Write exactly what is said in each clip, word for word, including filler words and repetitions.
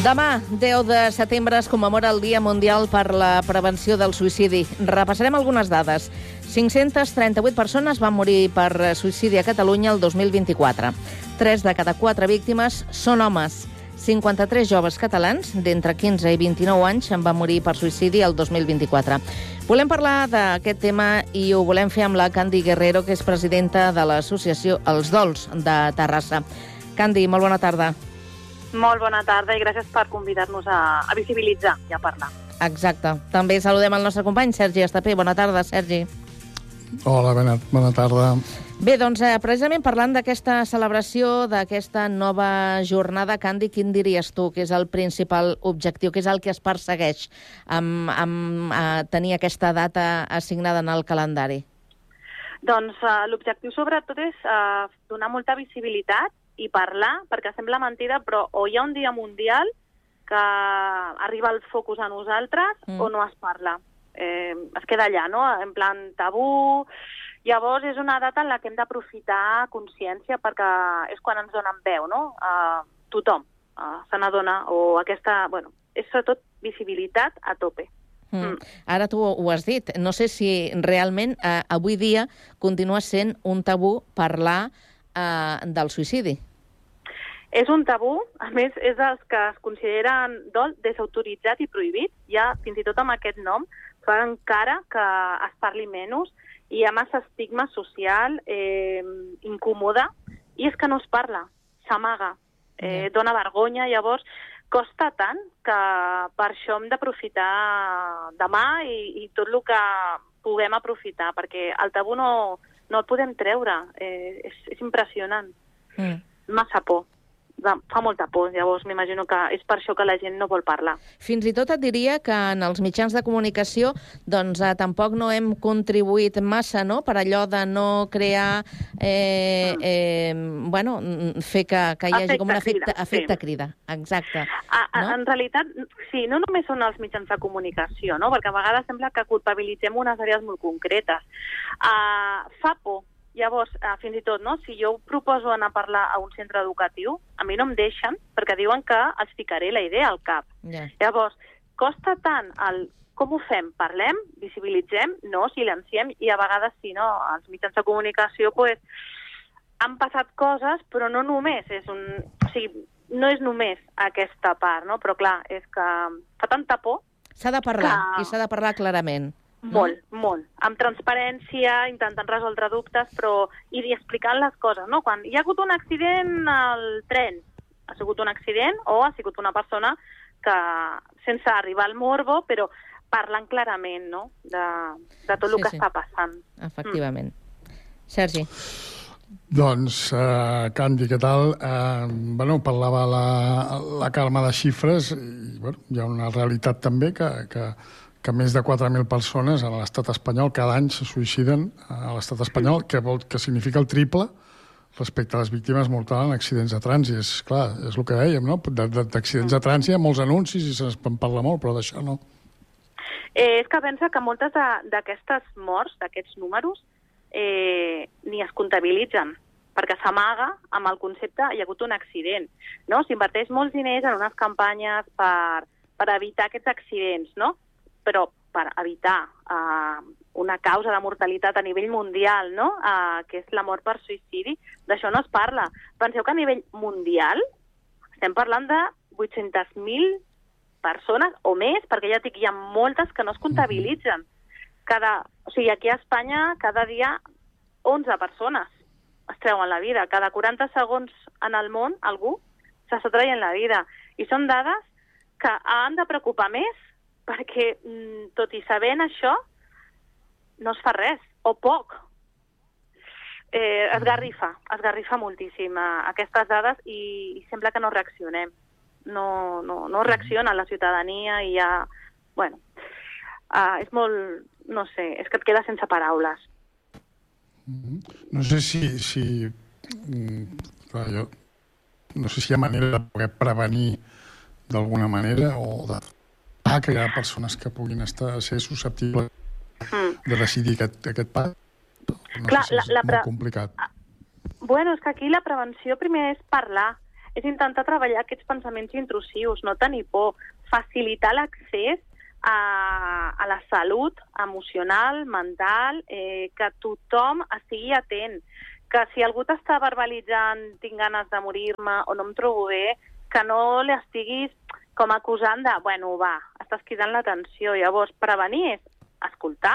Demà, deu de setembre, es commemora el Dia Mundial per la Prevenció del Suïcidi. Repassarem algunes dades. cinc-centes trenta-vuit persones van morir per suïcidi a Catalunya el dos mil vint-i-quatre. Tres de cada quatre víctimes són homes. cinquanta-tres joves catalans d'entre quinze i vint-i-nou anys en van morir per suïcidi el dos mil vint-i-quatre. Volem parlar d'aquest tema i ho volem fer amb la Candi Guerrero, que és presidenta de l'associació Els Dols de Terrassa. Candi, molt bona tarda. Molt bona tarda i gràcies per convidar-nos a, a visibilitzar i a parlar. Exacte. També saludem el nostre company, Sergi Estapé. Bona tarda, Sergi. Hola, bona, bona tarda. Bé, doncs, eh, precisament parlant d'aquesta celebració, d'aquesta nova jornada, Candi, quin diries tu que és el principal objectiu, que és el que es persegueix amb, amb eh, tenir aquesta data assignada en el calendari? Doncs eh, l'objectiu sobretot és eh, donar molta visibilitat i parlar, perquè sembla mentida, però o hi ha un dia mundial que arriba el focus a nosaltres mm. o no es parla. Eh, es queda allà, no?, en plan tabú. Llavors és una data en la que hem d'aprofitar consciència perquè és quan ens donen veu, no? Uh, tothom uh, se n'adona, o aquesta... Bueno, és sobretot visibilitat a tope. Mm. Mm. Ara tu ho has dit. No sé si realment eh, avui dia continua sent un tabú parlar eh, del suïcidi. És un tabú, a més, és dels que es consideren dol desautoritzat i prohibit. Ja, fins i tot amb aquest nom, fa encara que es parli menys i hi ha massa estigma social, eh, incòmode, i és que no es parla, s'amaga, eh, yeah. dona vergonya, llavors costa tant que per això hem d'aprofitar demà i, i tot el que puguem aprofitar, perquè el tabú no, no el podem treure, eh, és, és impressionant, mm. massa por. Fa molta por, llavors m'imagino que és per això que la gent no vol parlar. Fins i tot et diria que en els mitjans de comunicació doncs eh, tampoc no hem contribuït massa, no?, per allò de no crear, eh, eh, bueno, fer que, que hi hagi efecte com un efecte crida, efecte sí. crida. Exacte. A, a, no? En realitat, sí, no només són els mitjans de comunicació, no?, perquè a vegades sembla que culpabilitzem unes àrees molt concretes. Uh, fa por. Llavors, eh, fins i tot, no? Si jo proposo anar a parlar a un centre educatiu, a mi no em deixen perquè diuen que els ficaré la idea al cap. Yeah. Llavors, costa tant el com ho fem? Parlem, visibilitzem, no, silenciem, i a vegades sí, no? Els mitjans de comunicació, pues, han passat coses, però no només és un... O sigui, no és només aquesta part, no? Però clar, és que fa tanta por... S'ha de parlar, que... i s'ha de parlar clarament. Molt, no? molt. Amb transparència, intentant resoldre dubtes, però i explicant les coses, no? Quan hi ha hagut un accident al tren, ha sigut un accident o ha sigut una persona que, sense arribar al morbo, però parlant clarament, no?, de, de tot sí, el que sí. està passant. Efectivament. Mm. Sergi. Doncs, uh, Candi, què tal? Uh, bueno, parlava la, la Carme de xifres, i bueno, hi ha una realitat també que... que que més de quatre mil persones a l'estat espanyol cada any se suïciden a l'estat espanyol, que, vol, que significa el triple respecte a les víctimes mortals en accidents de trànsit. És, clar, és el que dèiem, no? D'accidents de trànsit hi ha molts anuncis i se'n parla molt, però d'això no. Eh, és que pensa que moltes d'aquestes morts, d'aquests números, eh, ni es comptabilitzen, perquè s'amaga amb el concepte hi ha hagut un accident, no? S'inverteix molts diners en unes campanyes per, per evitar aquests accidents, no? Però per evitar uh, una causa de mortalitat a nivell mundial, no?, uh, que és la mort per suïcidi, d'això no es parla. Penseu que a nivell mundial estem parlant de vuit-centes mil persones o més, perquè ja dic, hi ha moltes que no es comptabilitzen. Cada, o sigui, aquí a Espanya cada dia onze persones es treuen la vida. Cada quaranta segons en el món algú s'està traient la vida. I són dades que han de preocupar més, perquè, tot i sabent això, no es fa res, o poc. Eh, esgarrifa, esgarrifa moltíssim eh, aquestes dades i, i sembla que no reaccionem. No, no, no reacciona la ciutadania i ja... Bueno, eh, és molt... No sé, és que et quedes sense paraules. No sé si... si clar, jo, no sé si hi ha manera de poder prevenir d'alguna manera o de... Ah, que hi ha persones que puguin estar ser susceptibles mm. de decidir aquest, aquest pas. No Clar, sé si és la, la pre... molt complicat. Bueno, és que aquí la prevenció primer és parlar. és intentar treballar aquests pensaments intrusius, no tenir por, facilitar l'accés a, a la salut emocional, mental, eh, que tothom estigui atent, que si algú t'està verbalitzant tinc ganes de morir-me o no em trobo bé, que no li estiguis com acusant de, bueno, va, estàs cridant l'atenció. Llavors, prevenir és escoltar,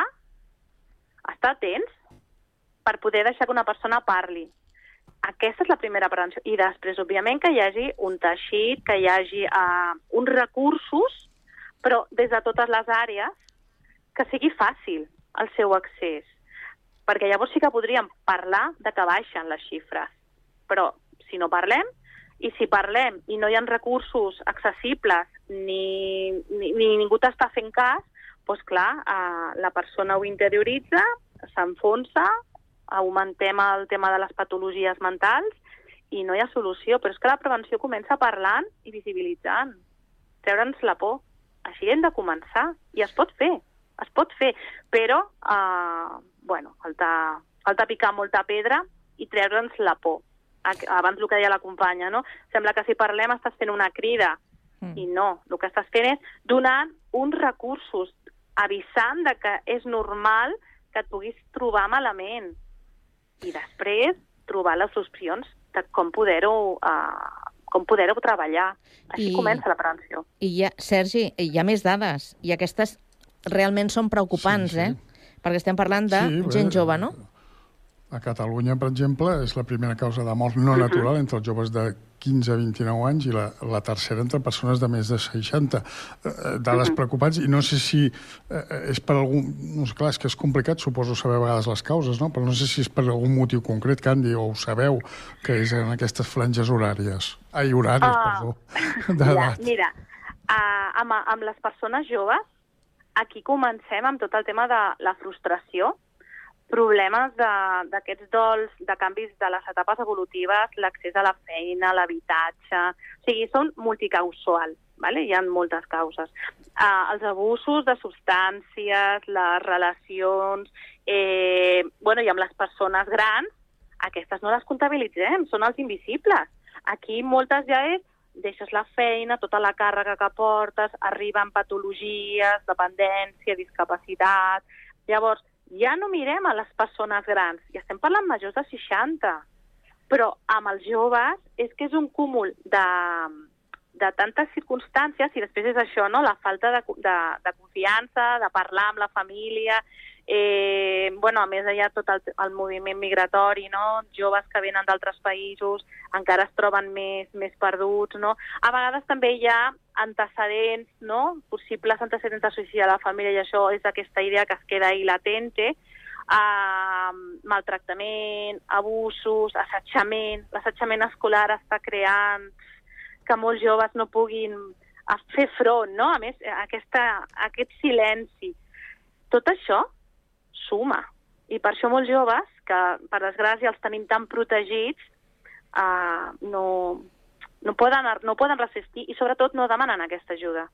estar atents per poder deixar que una persona parli. Aquesta és la primera prevenció. I després, òbviament, que hi hagi un teixit, que hi hagi uh, uns recursos, però des de totes les àrees, que sigui fàcil el seu accés. Perquè llavors sí que podríem parlar de que baixen les xifres. Però si no parlem, i si parlem i no hi ha recursos accessibles ni, ni, ni ningú t'està fent cas, doncs clar, eh, la persona ho interioritza, s'enfonsa, augmentem el tema de les patologies mentals i no hi ha solució. Però és que la prevenció comença parlant i visibilitzant, treure'ns la por. Així hem de començar i es pot fer, es pot fer, però eh, bueno, falta, falta picar molta pedra i treure'ns la por. Abans el que deia la companya, no? Sembla que si parlem estàs fent una crida. Mm. I no, el que estàs fent és donant uns recursos, avisant de que és normal que et puguis trobar malament. I després trobar les opcions de com poder-ho uh, com poder-ho treballar. Així I, comença la prevenció. I ja, Sergi, hi ha més dades, i aquestes realment són preocupants, sí, sí. eh? Perquè estem parlant de sí, gent bé, jove, no? A Catalunya, per exemple, és la primera causa de mort no natural entre els joves de quinze a vint-i-nou anys i la, la tercera entre persones de més de seixanta. Eh, dades preocupants, i no sé si eh, és per algun... No sé, clar, és que és complicat, suposo, saber a vegades les causes, no? Però no sé si és per algun motiu concret, Candy, o ho sabeu, que és en aquestes franges horàries. Ai, horàries, uh, perdó, d'edat. Mira, mira uh, amb, amb les persones joves, aquí comencem amb tot el tema de la frustració, problemes d'aquests dols, de canvis de les etapes evolutives, l'accés a la feina, l'habitatge... O sigui, són multicausals, ¿vale? Hi ha moltes causes. Uh, els abusos de substàncies, les relacions... Eh, bueno, i amb les persones grans, aquestes no les comptabilitzem, són els invisibles. Aquí moltes ja és deixes la feina, tota la càrrega que portes, arriben patologies, dependència, discapacitat... Llavors, ja no mirem a les persones grans, ja estem parlant majors de seixanta, però amb els joves és que és un cúmul de, de tantes circumstàncies i després és això, no? La falta de, de, de confiança, de parlar amb la família, eh, bueno, a més hi ha tot el, el moviment migratori, no? Joves que venen d'altres països encara es troben més, més perduts, no? A vegades també hi ha antecedents, no? Possibles antecedents de suïcidi a la família, i això és aquesta idea que es queda ahí latente, uh, maltractament, abusos, assetjament. L'assetjament escolar està creant que molts joves no puguin fer front, no? A més, aquesta, aquest silenci. Tot això suma. I per això molts joves, que per desgràcia els tenim tan protegits, uh, no... No poden, no poden resistir i, sobretot, no demanen aquesta ajuda.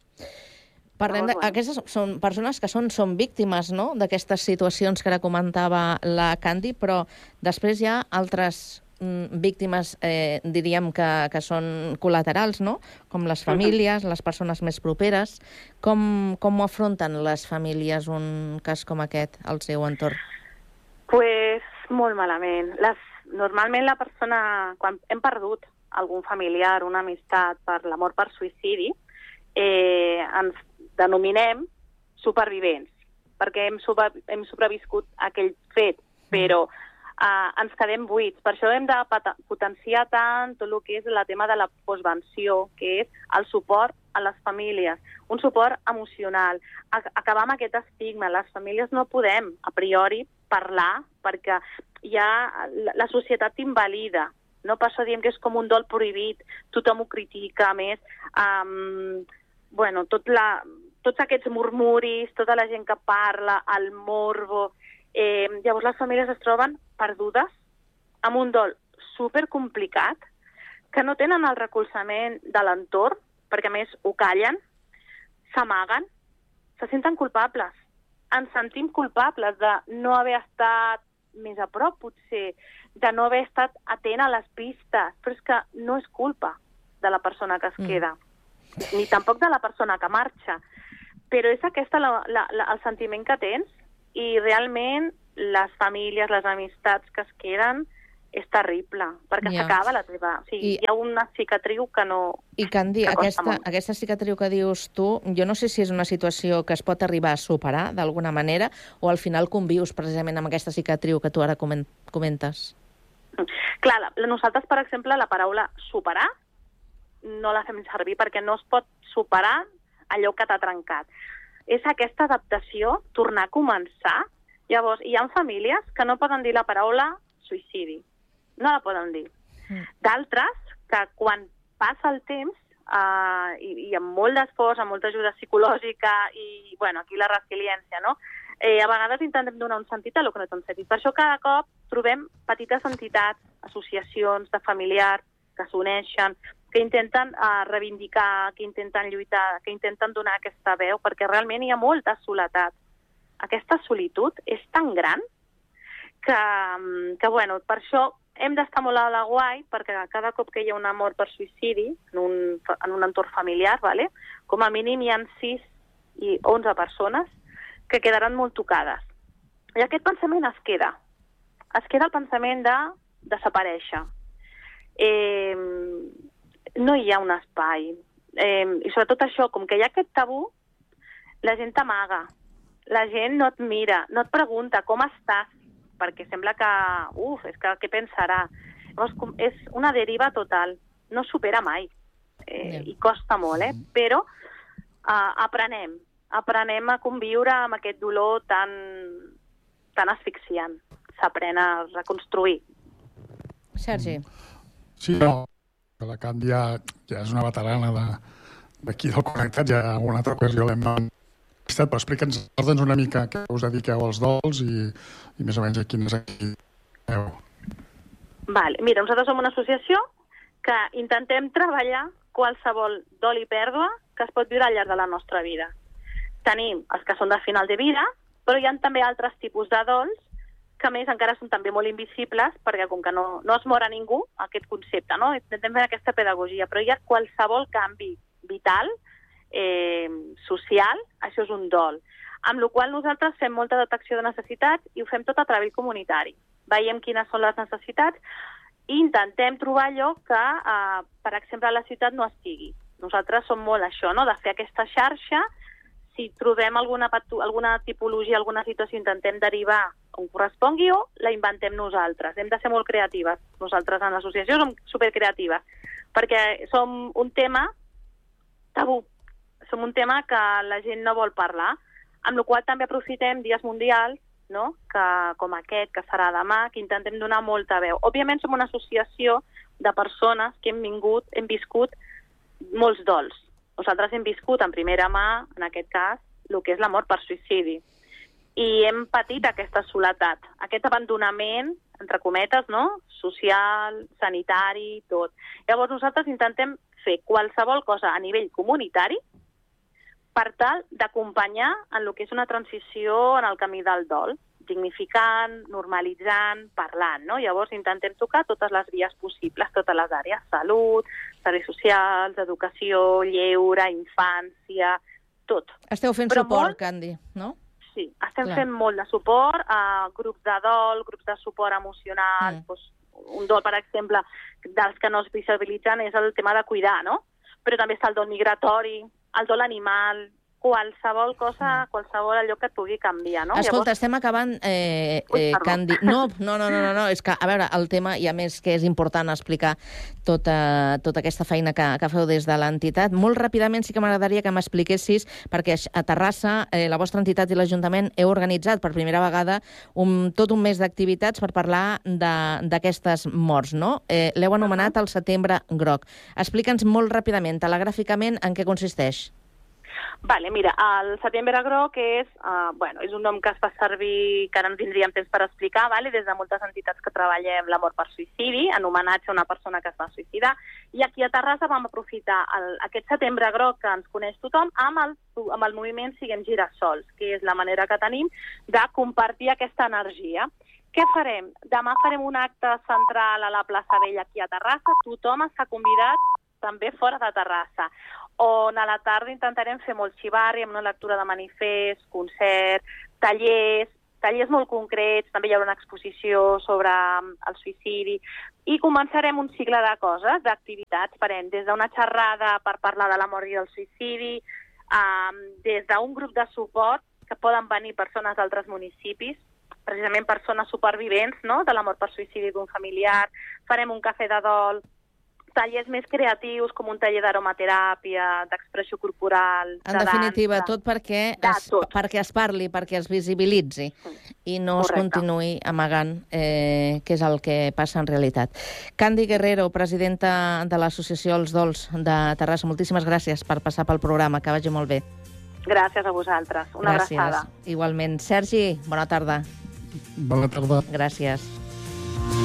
Parlem de... Aquestes són persones que són, són víctimes, no?, d'aquestes situacions que ara comentava la Candy, però després hi ha altres mm, víctimes, eh, diríem, que, que són col·laterals, no?, com les famílies, les persones més properes. Com, com ho afronten les famílies un cas com aquest al seu entorn? Pues molt malament. Les, normalment la persona, quan hem perdut algun familiar, una amistat per la mort per suïcidi, eh, ens denominem supervivents, perquè hem, super, hem sobreviscut a aquell fet, però eh, ens quedem buits. Per això hem de potenciar tant tot el que és el tema de la postvenció, que és el suport a les famílies, un suport emocional, acabar amb aquest estigma. Les famílies no podem, a priori, parlar, perquè ja la societat t'invalida. No? Per això diem que és com un dol prohibit, tothom ho critica, a més, um, bueno, tot la, tots aquests murmuris, tota la gent que parla, el morbo, eh, llavors les famílies es troben perdudes, amb un dol supercomplicat, que no tenen el recolzament de l'entorn, perquè a més ho callen, s'amaguen, se senten culpables, ens sentim culpables de no haver estat més a prop, potser, de no haver estat atent a les pistes, però és que no és culpa de la persona que es Mm. queda, ni tampoc de la persona que marxa, però és aquesta la, la, la, el sentiment que tens, i realment les famílies, les amistats que es queden, és terrible, perquè Ja. s'acaba la teva... O sigui, I- hi ha una cicatriu que no... I, Candy, que costa aquesta, molt. aquesta cicatriu que dius tu, jo no sé si és una situació que es pot arribar a superar d'alguna manera o al final convius precisament amb aquesta cicatriu que tu ara comen- comentes. Clar, la, nosaltres, per exemple, la paraula superar no la fem servir perquè no es pot superar allò que t'ha trencat. És aquesta adaptació, tornar a començar. Llavors, hi ha famílies que no poden dir la paraula suïcidi. No la poden dir. Mm. D'altres, que quan passa el temps, eh, i, i amb molt d'esforç, amb molta ajuda psicològica, i, bueno, aquí la resiliència, no? Eh, a vegades intentem donar un sentit a lo que no té un sentit. Per això cada cop trobem petites entitats, associacions de familiars que s'uneixen, que intenten eh, reivindicar, que intenten lluitar, que intenten donar aquesta veu, perquè realment hi ha molta soledat. Aquesta solitud és tan gran que, que bueno, per això hem d'estar molt a la guai, perquè cada cop que hi ha una mort per suïcidi en un, en un entorn familiar, vale? Com a mínim hi ha sis i onze persones que quedaran molt tocades. I aquest pensament es queda. Es queda el pensament de desaparèixer. Eh, no hi ha un espai. Eh, I sobretot això, com que hi ha aquest tabú, la gent t'amaga. La gent no et mira, no et pregunta com estàs, perquè sembla que, uf, és que què pensarà? Llavors, com, és una deriva total. No supera mai. Eh, Yeah. I costa molt, eh? Però eh, aprenem. Aprenem a conviure amb aquest dolor tan, tan asfixiant. S'aprèn a reconstruir. Sergi. Sí, no, que la Candy ja, ja és una veterana de- d'aquí del Connectat, ja en alguna altra ocasió l'hem entrevistat, però explica'ns doncs, una mica què us dediqueu als dols i, i més o menys a quines aquí heu. Vale. Mira, nosaltres som una associació que intentem treballar qualsevol dol i pèrdua que es pot viure al llarg de la nostra vida. Tenim els que són de final de vida, però hi ha també altres tipus de dols que a més encara són també molt invisibles perquè com que no, no es mor a ningú, aquest concepte, no? Intentem fer aquesta pedagogia, però hi ha qualsevol canvi vital, eh, social, això és un dol. Amb la qual cosa nosaltres fem molta detecció de necessitats i ho fem tot a través comunitari. Veiem quines són les necessitats i intentem trobar allò que, eh, per exemple, a la ciutat no estigui. Nosaltres som molt això, no?, de fer aquesta xarxa. Si trobem alguna, alguna tipologia, alguna situació, intentem derivar on correspongui o la inventem nosaltres. Hem de ser molt creatives. Nosaltres en l'associació som supercreatives perquè som un tema tabú. Som un tema que la gent no vol parlar, amb la qual també aprofitem dies mundials, no?, que, com aquest, que serà demà, que intentem donar molta veu. Òbviament som una associació de persones que hem vingut, hem viscut molts dols. Nosaltres hem viscut en primera mà, en aquest cas, el que és la mort per suïcidi. I hem patit aquesta soledat, aquest abandonament, entre cometes, no?, social, sanitari, tot. Llavors nosaltres intentem fer qualsevol cosa a nivell comunitari per tal d'acompanyar en el que és una transició en el camí del dol, dignificant, normalitzant, parlant, no? Llavors intentem tocar totes les vies possibles, totes les àrees, salut, serveis socials, educació, lleure, infància, tot. Esteu fent Però suport, molt- Candy, no? Sí, estem Clar. fent molt de suport a grups de dol, grups de suport emocional, Mm. doncs, un dol, per exemple, dels que no es visibilitzen és el tema de cuidar, no? Però també està el dol migratori, el dol animal, qualsevol cosa, qualsevol allò que et pugui canviar, no? Escolta, estem acabant, eh, Ui, eh, perdó. Candy. No, no, no, no, no, no, és que, a veure, el tema, i a més que és important explicar tota, tota aquesta feina que, que feu des de l'entitat. Molt ràpidament sí que m'agradaria que m'expliquessis, perquè a Terrassa eh, la vostra entitat i l'Ajuntament heu organitzat per primera vegada un, tot un mes d'activitats per parlar de- d'aquestes morts, no? Eh, L'heu anomenat el Setembre Groc. Explica'ns molt ràpidament, telegràficament, en què consisteix. Vale, mira, el Setembre Groc és, uh, bueno, és un nom que es fa servir, que ara no tindríem temps per explicar, vale? Des de moltes entitats que treballem la mort per suïcidi, en homenatge a una persona que es va suïcidar, i aquí a Terrassa vam aprofitar el, aquest Setembre Groc que ens coneix tothom amb el, amb el moviment Siguem Girassols, que és la manera que tenim de compartir aquesta energia. Què farem? Demà farem un acte central a la plaça Vella aquí a Terrassa. Tothom està convidat, també fora de Terrassa, on a la tarda intentarem fer molt xivarri amb una lectura de manifest, concert, tallers, tallers molt concrets, també hi haurà una exposició sobre el suïcidi, i començarem un cicle de coses, d'activitats. Farem des d'una xerrada per parlar de la mort i del suïcidi, um, des d'un grup de suport, que poden venir persones d'altres municipis, precisament persones supervivents, no?, de la mort per suïcidi d'un familiar. Farem un cafè de dol, tallers més creatius, com un taller d'aromateràpia, d'expressió corporal, de En definitiva, dansa. tot perquè De es, tot. perquè es parli, perquè es visibilitzi i no es Correcte. continuï amagant, eh, que és el que passa en realitat. Candi Guerrero, presidenta de l'associació Els Dols de Terrassa, moltíssimes gràcies per passar pel programa, que vagi molt bé. Gràcies a vosaltres. Una Gràcies. abraçada. Igualment. Sergi, bona tarda. Bona tarda. Gràcies.